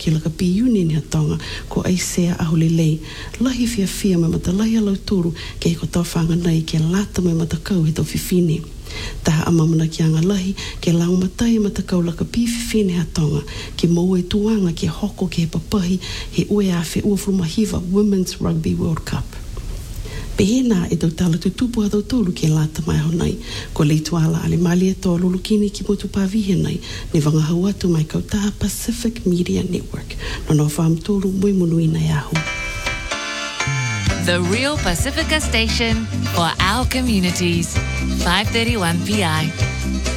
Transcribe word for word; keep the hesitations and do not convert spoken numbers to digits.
ki laka pi uni ni hatonga ko ai sea ahule lei. Lahi fia fia me mata lahi alau turu ke ko tau whanganai ke lata me mata kau he tau whiwhine. Taha amamana ki anga lahi ke lau matai mata kau laka pi whiwhine hatonga ke mau e tuanga ke hoko ke he papahi he ue a whi ua frumahiva Women's Rugby World Cup. Pehena e tau tala tutupu a tau tolu ke lata mai honai. Ko leitu ala ale mali e toa lulukini ki motu pavihe nei ne wangahau atu mai kautaha Pacific Media Network. Nono whaam tolu mui munuina e ahu. The Real Pacifica Station for our communities. five thirty-one P I.